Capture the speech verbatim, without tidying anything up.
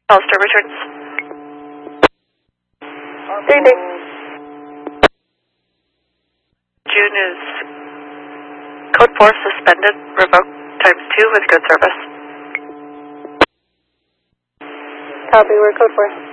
Hollister returns. Good evening. June is code four suspended, revoked times two with good service. Copy, we're code four.